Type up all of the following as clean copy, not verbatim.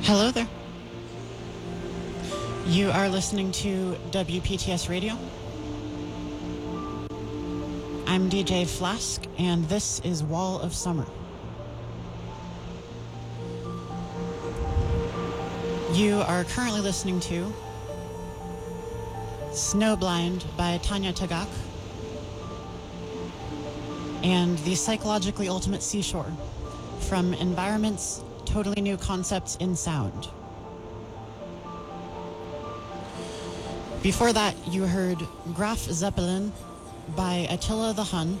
Hello there. You are listening to WPTS Radio. I'm DJ Flask, and this is Wall of Summer. You are currently listening to Snowblind by Tanya Tagaq and The Psychologically Ultimate Seashore from Environment's Totally New Concepts in Sound. Before that, you heard Graf Zeppelin by Attila the Hun.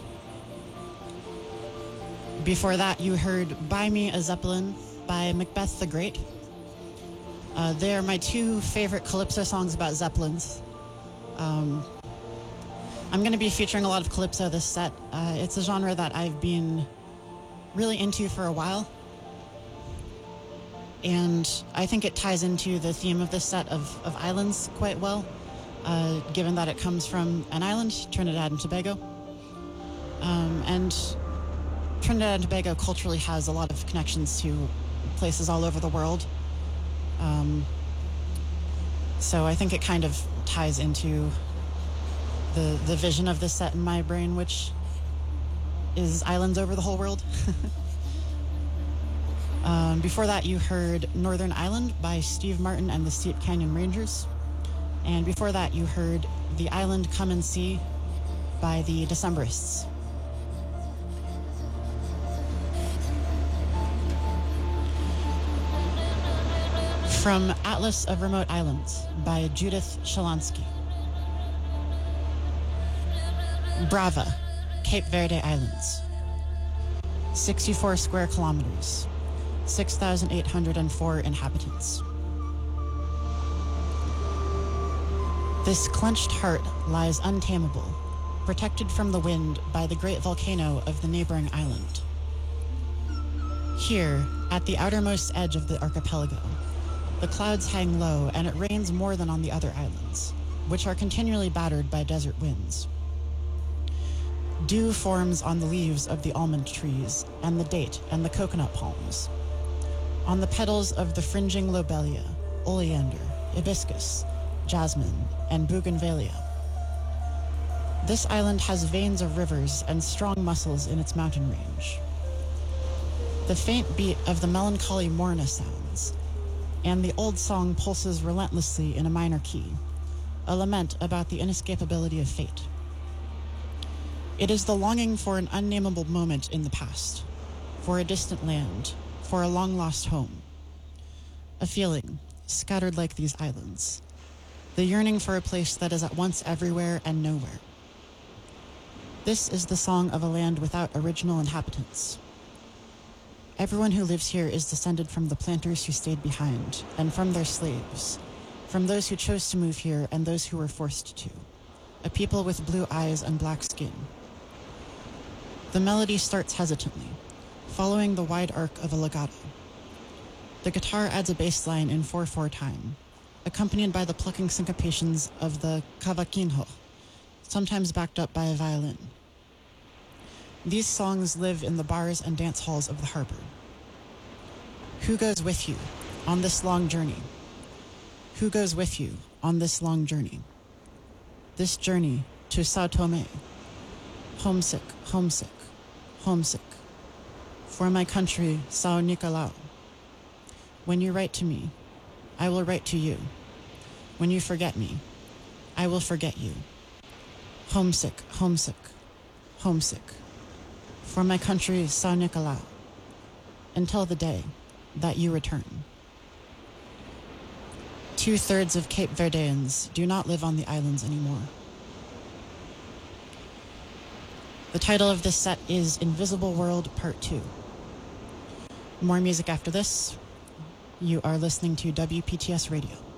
Before that, you heard Buy Me a Zeppelin by Macbeth the Great. They are my two favorite calypso songs about Zeppelins. I'm going to be featuring a lot of calypso this set. It's a genre that I've been really into for a while. And I think it ties into the theme of this set of islands quite well, given that it comes from an island, Trinidad and Tobago. And Trinidad and Tobago culturally has a lot of connections to places all over the world. So I think it kind of ties into the vision of this set in my brain, which is islands over the whole world. Before that, you heard Northern Island by Steve Martin and the Steep Canyon Rangers. And before that, you heard The Island Come and See by the Decemberists. From Atlas of Remote Islands by Judith Shalansky. Brava, Cape Verde Islands. 64 square kilometers. 6,804 inhabitants. This clenched heart lies untamable, protected from the wind by the great volcano of the neighboring island. Here, at the outermost edge of the archipelago, the clouds hang low and it rains more than on the other islands, which are continually battered by desert winds. Dew forms on the leaves of the almond trees and the date and the coconut palms, on the petals of the fringing lobelia, oleander, hibiscus, jasmine, and bougainvillea. This island has veins of rivers and strong muscles in its mountain range. The faint beat of the melancholy Morna sounds, and the old song pulses relentlessly in a minor key, a lament about the inescapability of fate. It is the longing for an unnameable moment in the past, for a distant land, for a long-lost home. A feeling, scattered like these islands. The yearning for a place that is at once everywhere and nowhere. This is the song of a land without original inhabitants. Everyone who lives here is descended from the planters who stayed behind, and from their slaves, from those who chose to move here and those who were forced to. A people with blue eyes and black skin. The melody starts hesitantly, following the wide arc of a legato. The guitar adds a bass line in 4/4 time, accompanied by the plucking syncopations of the cavaquinho, sometimes backed up by a violin. These songs live in the bars and dance halls of the harbor. Who goes with you on this long journey? Who goes with you on this long journey? This journey to Sao Tome. Homesick, homesick, homesick. For my country, Sao Nicolau. When you write to me, I will write to you. When you forget me, I will forget you. Homesick, homesick, homesick. For my country, Sao Nicolau. Until the day that you return. 2/3 of Cape Verdeans do not live on the islands anymore. The title of this set is Invisible World Part 2. More music after this. You are listening to WPTS Radio.